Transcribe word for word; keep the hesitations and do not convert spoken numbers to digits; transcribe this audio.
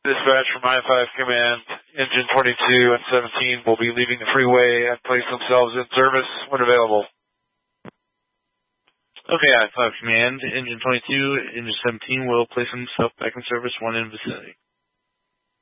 Dispatch from I five Command, Engine twenty-two and seventeen will be leaving the freeway and place themselves in service when available. Okay, I five Command, Engine twenty-two, Engine seventeen will place themselves back in service when in vicinity.